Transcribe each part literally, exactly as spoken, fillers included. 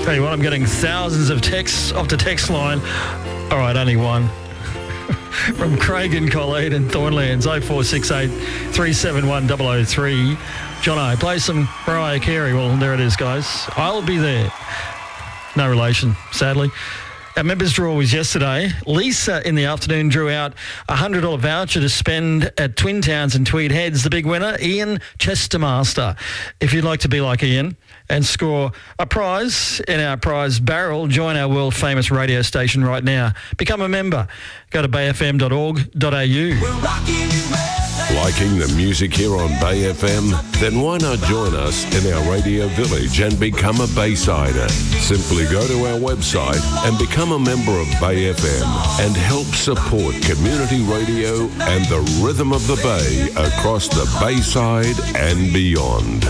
Tell you what, I'm getting thousands of texts off the text line. All right, only one. From Craig and Colleen and Thornlands, oh four six eight, three seven one, double oh three. Jono, play some Mariah Carey. Well, there it is, guys. I'll be there. No relation, sadly. Our members draw was yesterday. Lisa in the afternoon drew out a one hundred dollars voucher to spend at Twin Towns and Tweed Heads. The big winner, Ian Chestermaster. If you'd like to be like Ian and score a prize in our prize barrel, join our world famous radio station right now. Become a member. Go to bay f m dot org dot a u. Liking the music here on Bay F M? Then why not join us in our radio village and become a Baysider? Simply go to our website and become a member of Bay F M and help support community radio and the rhythm of the Bay across the Bayside and beyond.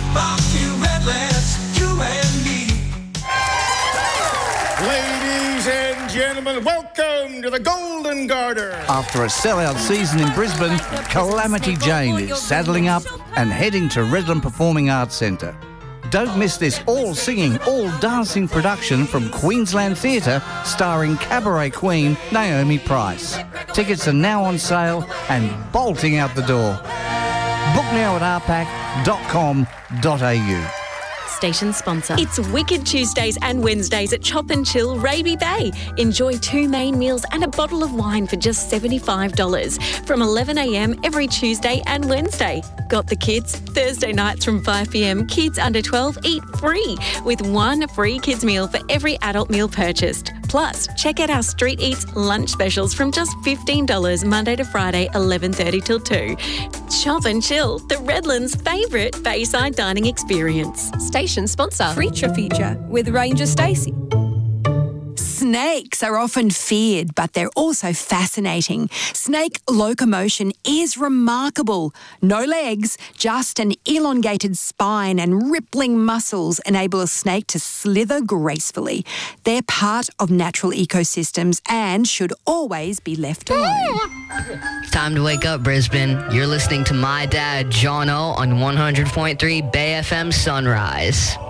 Ladies and gentlemen, welcome to the Golden Garter. After a sellout season in Brisbane, Calamity Jane is saddling up and heading to Redland Performing Arts Centre. Don't miss this all-singing, all-dancing production from Queensland Theatre starring cabaret queen Naomi Price. Tickets are now on sale and bolting out the door. Book now at r pac dot com dot a u. Station sponsor. It's Wicked Tuesdays and Wednesdays at Chop and Chill Raby Bay. Enjoy two main meals and a bottle of wine for just seventy-five dollars from eleven a m every Tuesday and Wednesday. Got the kids? Thursday nights from five p m, kids under twelve eat free with one free kids meal for every adult meal purchased. Plus, check out our Street Eats lunch specials from just fifteen dollars Monday to Friday, eleven thirty till two. Chop and Chill, the Redlands' favourite Bayside dining experience. Station sponsor. Creature feature with Ranger Stacey. Snakes are often feared, but they're also fascinating. Snake locomotion is remarkable. No legs, just an elongated spine and rippling muscles enable a snake to slither gracefully. They're part of natural ecosystems and should always be left alone. Time to wake up, Brisbane. You're listening to my dad, Jono, on one hundred point three Bay F M Sunrise.